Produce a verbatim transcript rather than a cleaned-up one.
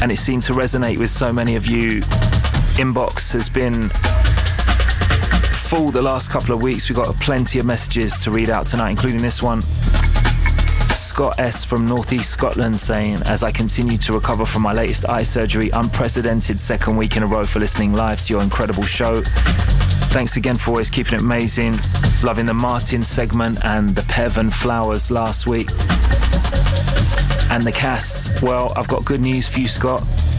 and it seemed to resonate with so many of you. Inbox has been full the last couple of weeks. We've got plenty of messages to read out tonight, including this one. Scott S from Northeast Scotland saying, as I continue to recover from my latest eye surgery, unprecedented second week in a row for listening live to your incredible show. Thanks again for always keeping it amazing. Loving the Martin segment and the Pev and Flowers last week. And the Cass. Well, I've got good news for you, Scott.